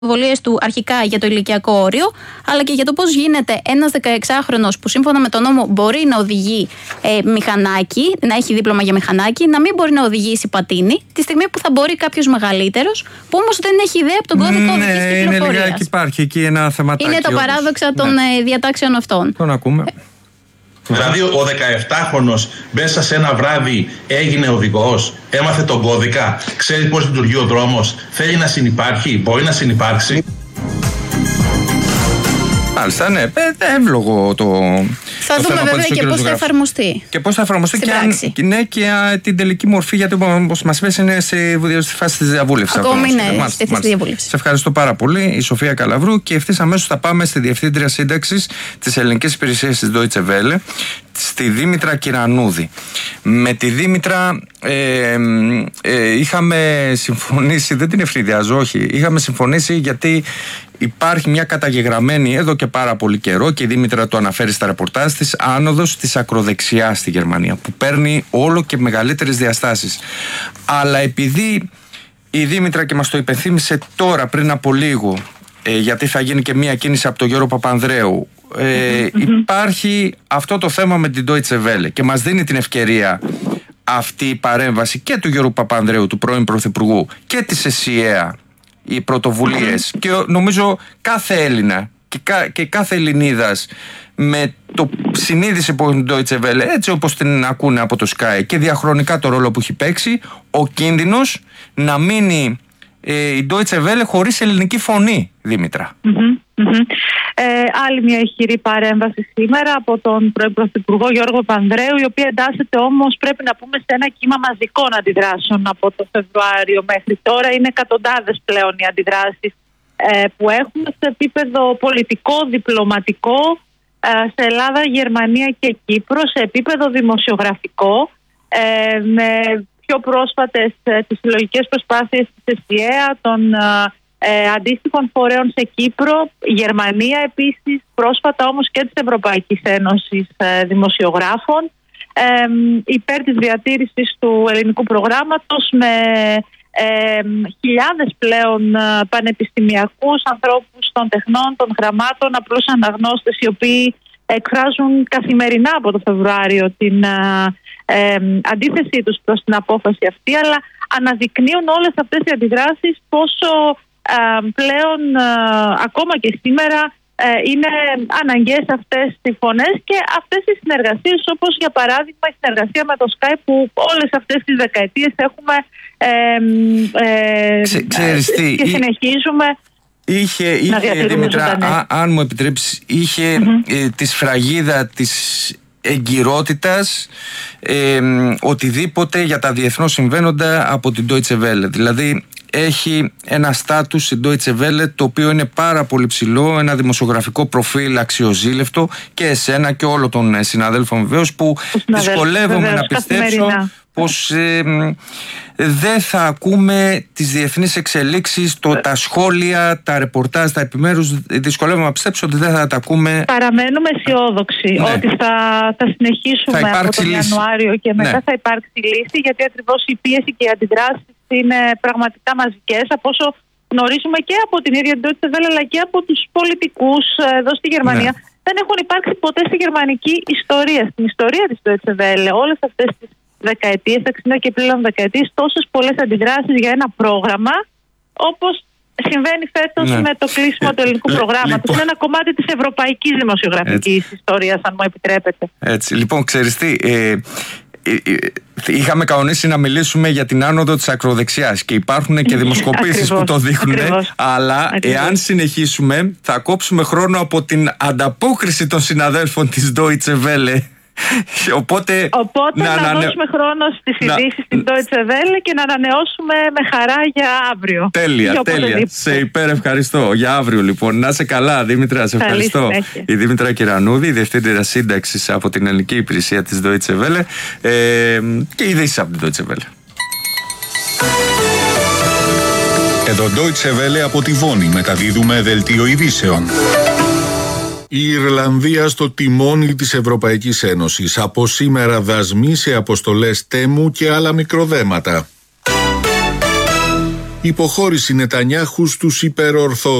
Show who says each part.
Speaker 1: αμφιβολίες του αρχικά για το ηλικιακό όριο, αλλά και για το πώς γίνεται ένας 16χρονος που σύμφωνα με τον νόμο μπορεί να οδηγεί μηχανάκι, να έχει δίπλωμα για μηχανάκι, να μην μπορεί να οδηγήσει πατίνι, τη στιγμή που θα μπορεί κάποιος μεγαλύτερος, που όμως δεν έχει ιδέα από τον κώδικα οδικής κυκλοφορίας.
Speaker 2: Είναι λιγάκι, υπάρχει εκεί ένα θεματάκι.
Speaker 1: Είναι το παράδοξα των διατάξεων αυτών.
Speaker 2: Τον ακούμε.
Speaker 3: Δηλαδή ο 17χρονος μέσα σε ένα βράδυ έγινε οδηγός, έμαθε τον κώδικα, ξέρει πώς λειτουργεί ο δρόμος, θέλει να συνυπάρχει, μπορεί να συνυπάρξει.
Speaker 2: Μάλιστα, ναι, εύλογο το.
Speaker 1: Θα δούμε βέβαια και πώς θα εφαρμοστεί.
Speaker 2: Και πώς θα εφαρμοστεί και την τελική μορφή, γιατί όπως μας είπες είναι στη φάση της διαβούλευσης.
Speaker 1: Ακόμη είναι στη φάση της διαβούλευσης.
Speaker 2: Σε ευχαριστώ πάρα πολύ, η Σοφία Καλαβρού, και ευθύς αμέσως θα πάμε στη Διευθύντρια Σύνταξης της Ελληνικής Υπηρεσίας της Deutsche Welle, στη Δήμητρα Κυρανούδη. Με τη Δήμητρα είχαμε συμφωνήσει, δεν την ευνηδιάζω, όχι, είχαμε συμφωνήσει γιατί υπάρχει μια καταγεγραμμένη εδώ και πάρα πολύ καιρό, και η Δήμητρα το αναφέρει στα ρεπορτάζ της, άνοδος της ακροδεξιάς στη Γερμανία, που παίρνει όλο και μεγαλύτερες διαστάσεις. Αλλά επειδή η Δήμητρα, και μας το υπενθύμισε τώρα πριν από λίγο, γιατί θα γίνει και μια κίνηση από τον Γιώργο Παπανδρέου, υπάρχει αυτό το θέμα με την Deutsche Welle, και μας δίνει την ευκαιρία αυτή η παρέμβαση και του Γιώργου Παπανδρέου, του πρώην Πρωθυπουργού, και της ΕΣΥΑ, οι πρωτοβουλίες, και νομίζω κάθε Έλληνα και κάθε Ελληνίδας με το συνείδηση που έχει την Deutsche Welle, έτσι όπως την ακούνε από το Sky, και διαχρονικά το ρόλο που έχει παίξει, ο κίνδυνος να μείνει η Deutsche Welle χωρίς ελληνική φωνή, Δήμητρα.
Speaker 4: Άλλη μια ισχυρή παρέμβαση σήμερα από τον πρώην Πρωθυπουργό Γιώργο Παπανδρέου, η οποία εντάσσεται όμως, πρέπει να πούμε, σε ένα κύμα μαζικών αντιδράσεων από το Φεβρουάριο μέχρι τώρα. Είναι εκατοντάδες πλέον οι αντιδράσεις που έχουμε σε επίπεδο πολιτικό, διπλωματικό, σε Ελλάδα, Γερμανία και Κύπρο, σε επίπεδο δημοσιογραφικό, με πιο πρόσφατες τις συλλογικές προσπάθειες της ΕΣΥΑ, των αντίστοιχων φορέων σε Κύπρο, Γερμανία επίσης, πρόσφατα όμως και της Ευρωπαϊκής Ένωσης δημοσιογράφων, υπέρ της διατήρησης του ελληνικού προγράμματος, με χιλιάδες πλέον πανεπιστημιακούς, ανθρώπους των τεχνών, των γραμμάτων, απλούς αναγνώστες, οι οποίοι εκφράζουν καθημερινά από το Φεβρουάριο την αντίθεσή τους προς την απόφαση αυτή, αλλά αναδεικνύουν όλες αυτές οι αντιδράσεις πόσο πλέον ακόμα και σήμερα είναι αναγκαίες αυτές οι φωνές και αυτές οι συνεργασίες, όπως για παράδειγμα η συνεργασία με το Sky, που όλες αυτές τις δεκαετίες έχουμε και συνεχίζουμε.
Speaker 2: Είχε Δήμητρα, αν μου επιτρέψεις, είχε τη σφραγίδα της εγκυρότητας, οτιδήποτε για τα διεθνώς συμβαίνοντα από την Deutsche Welle. Δηλαδή έχει ένα στάτους η Deutsche Welle το οποίο είναι πάρα πολύ ψηλό, ένα δημοσιογραφικό προφίλ αξιοζήλευτο, και εσένα και όλων των συναδέλφων βεβαίως, που δυσκολεύομαι να πιστέψω πως δεν θα ακούμε τις διεθνείς εξελίξεις, τα σχόλια, τα ρεπορτάζ, τα επιμέρους. Δυσκολεύομαι να πιστέψω ότι δεν θα τα ακούμε.
Speaker 4: Παραμένουμε αισιόδοξοι ότι θα συνεχίσουμε από τον Ιανουάριο και μετά θα υπάρξει λύση, γιατί ακριβώς η πίεση και οι αντιδράσεις είναι πραγματικά μαζικές, από όσο γνωρίζουμε και από την ίδια την Deutsche Welle, αλλά και από τους πολιτικούς εδώ στη Γερμανία. Δεν έχουν υπάρξει ποτέ στη γερμανική ιστορία, στην ιστορία της Deutsche Welle, όλες αυτές τις δεκαετίες, 60 και πλέον δεκαετίες, τόσες πολλές αντιδράσεις για ένα πρόγραμμα, όπως συμβαίνει φέτος με το κλείσιμο του ελληνικού προγράμματος. Είναι ένα κομμάτι της ευρωπαϊκής δημοσιογραφικής ιστορίας, αν μου επιτρέπετε.
Speaker 2: Έτσι, λοιπόν, ξέρεις τι, είχαμε κανονίσει να μιλήσουμε για την άνοδο της ακροδεξιάς και υπάρχουν και δημοσκοπήσεις που το δείχνουν, αλλά εάν συνεχίσουμε θα κόψουμε χρόνο από την ανταπόκριση των συναδέλφων της Deutsche Welle. Οπότε
Speaker 4: να δώσουμε χρόνο στις ειδήσεις στην Deutsche Welle και να ανανεώσουμε με χαρά για αύριο.
Speaker 2: Τέλεια. Σε υπερευχαριστώ. Για αύριο λοιπόν. Να είσαι καλά, Δήμητρα. Σε ευχαριστώ. Η Δήμητρα Κυρανούδη, η Διευθύντρια Σύνταξης από την Ελληνική Υπηρεσία της Deutsche Welle, και ειδήσεις από την Deutsche Welle.
Speaker 5: Εδώ Deutsche Welle από τη Βόνη μεταδίδουμε δελτίο ειδήσεων. Η Ιρλανδία στο τιμόνι της Ευρωπαϊκής Ένωσης. Από σήμερα δασμοί σε αποστολές τέμου και άλλα μικροδέματα. Υποχώρηση Νετανιάχου στους υπερορθόδοξους.